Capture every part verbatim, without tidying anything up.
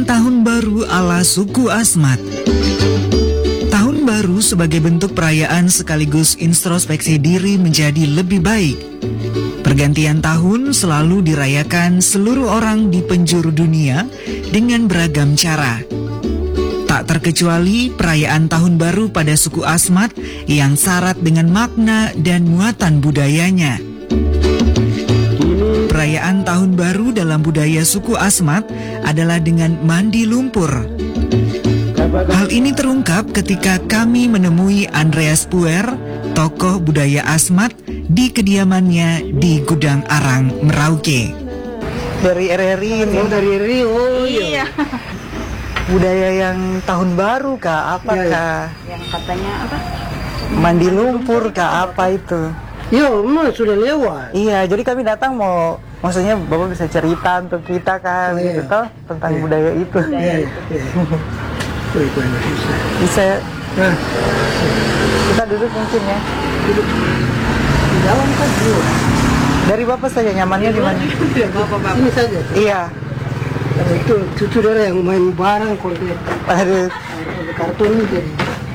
Perayaan Tahun Baru ala suku Asmat. Tahun Baru sebagai bentuk perayaan sekaligus introspeksi diri menjadi lebih baik. Pergantian tahun selalu dirayakan seluruh orang di penjuru dunia dengan beragam cara. Tak terkecuali perayaan Tahun Baru pada suku Asmat yang syarat dengan makna dan muatan budayanya. Perayaan Tahun Baru dalam budaya suku Asmat adalah dengan mandi lumpur. Hal ini terungkap ketika kami menemui Andreas Puer, tokoh budaya Asmat, di kediamannya di Gudang Arang, Merauke. Dari R R I ini? Oh, dari R R I, oh iya. Budaya yang Tahun Baru kah? Apakah? Ya, ya. Yang katanya apa? Mandi lumpur kah? Apa itu? Ya, memang sudah lewat. Iya, jadi kami datang mau, maksudnya Bapak bisa cerita untuk kita kan, Oh, iya. gitu toh, tentang Iya. budaya itu. Iya, iya. Oh, itu enak, bisa. Bisa, Nah, kita duduk mungkin ya. duduk di dalam kan dulu. Dari Bapak saja nyamannya di mana? Bapak-bapak. Ini saja. Iya. Karena itu cucu daerah yang main barang konkret. Aduh. Kartun ini jadi.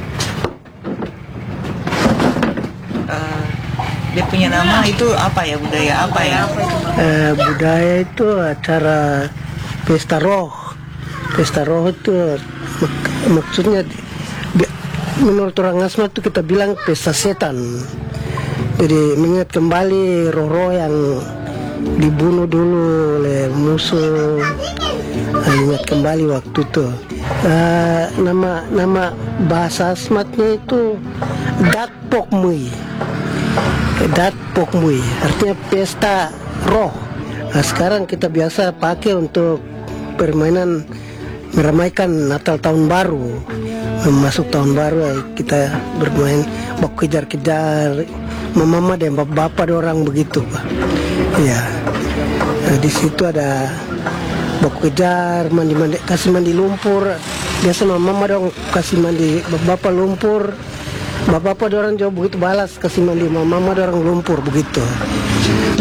Eh, dia punya nama itu apa ya, budaya apa ya? Eh, budaya itu acara pesta roh. Pesta roh itu mak- maksudnya di- menurut orang Asmat itu kita bilang pesta setan. Jadi mengingat kembali roh-roh yang dibunuh dulu oleh musuh. Nah, ingat kembali waktu itu. Eh, nama nama bahasa Asmatnya itu Datpokmui. Datpokmui artinya pesta roh. Nah, sekarang kita biasa pakai untuk permainan meramaikan Natal Tahun Baru. Masuk Tahun Baru ya, kita bermain bak kejar-kejar mama dan bapak-bapak orang begitu, Pak. Ya. Nah, di situ ada bak kejar, mandi-mandi, kasih mandi lumpur. Biasa mama dong kasih mandi bapak lumpur. Bapak-bapak orang jauh begitu balas kasih mandi mama orang lumpur begitu.